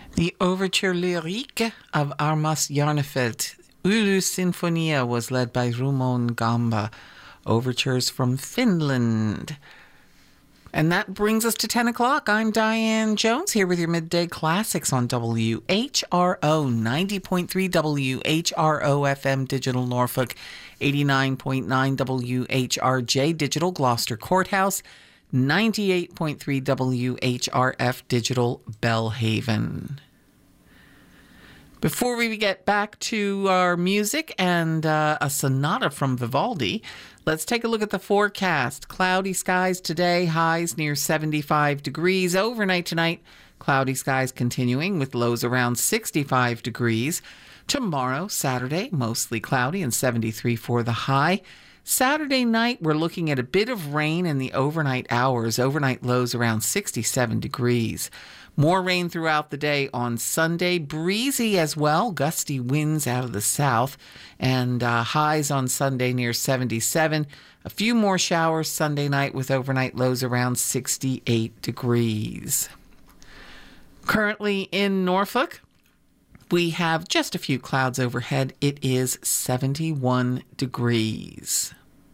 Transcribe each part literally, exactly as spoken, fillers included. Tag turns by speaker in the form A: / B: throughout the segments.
A: The Overture Lyrique of Armas Jarnefeld. Ulu Sinfonia was led by Rumon Gamba. Overtures from Finland. And that brings us to ten o'clock. I'm Diane Jones here with your Midday Classics on W H R O, ninety point three W H R O F M Digital Norfolk, eighty-nine point nine W H R J Digital Gloucester Courthouse, ninety-eight point three W H R F Digital Bellhaven. Before we get back to our music and uh, a sonata from Vivaldi, let's take a look at the forecast. Cloudy skies today, highs near seventy-five degrees. Overnight tonight, cloudy skies continuing with lows around sixty-five degrees. Tomorrow, Saturday, mostly cloudy and seventy-three for the high. Saturday night, we're looking at a bit of rain in the overnight hours. Overnight lows around sixty-seven degrees. More rain throughout the day on Sunday. Breezy as well. Gusty winds out of the south. And uh, highs on Sunday near seventy-seven. A few more showers Sunday night with overnight lows around sixty-eight degrees. Currently in Norfolk, we have just a few clouds overhead. It is seventy-one degrees.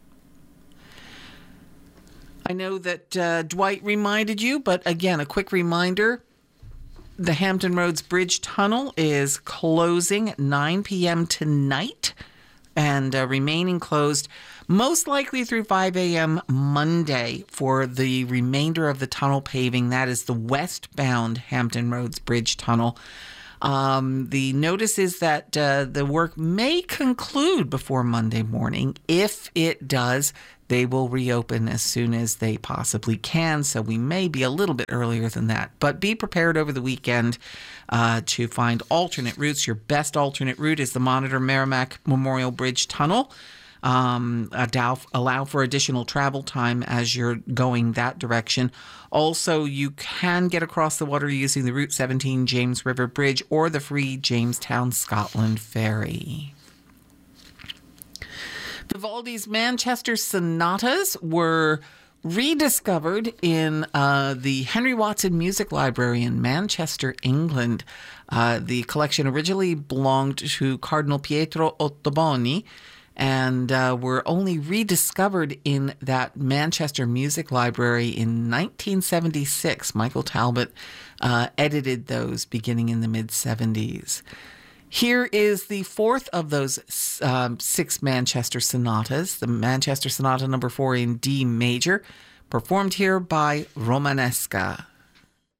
A: I know that uh, Dwight reminded you, but again, a quick reminder. The Hampton Roads Bridge Tunnel is closing at nine p.m. tonight and uh, remaining closed most likely through five a.m. Monday for the remainder of the tunnel paving. That is the westbound Hampton Roads Bridge Tunnel. Um, the notice is that uh, the work may conclude before Monday morning. If it does, they will reopen as soon as they possibly can, so we may be a little bit earlier than that. But be prepared over the weekend uh, to find alternate routes. Your best alternate route is the Monitor Merrimack Memorial Bridge Tunnel. Um, allow, allow for additional travel time as you're going that direction. Also, you can get across the water using the Route seventeen James River Bridge or the free Jamestown, Scotland ferry. Vivaldi's Manchester sonatas were rediscovered in uh, the Henry Watson Music Library in Manchester, England. Uh, the collection originally belonged to Cardinal Pietro Ottoboni and uh, were only rediscovered in that Manchester Music Library in nineteen seventy-six. Michael Talbot uh, edited those beginning in the mid-seventies. Here is the fourth of those um, six Manchester sonatas, the Manchester Sonata number four in D major, performed here by Romanesca.